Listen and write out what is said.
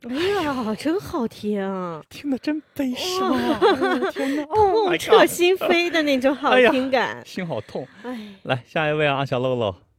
哎呀，真好听啊！ 听得真悲伤啊！哎呀天哪， 痛彻心扉的那种好听感。 心好痛。 哎。 来，下一位啊，小露露。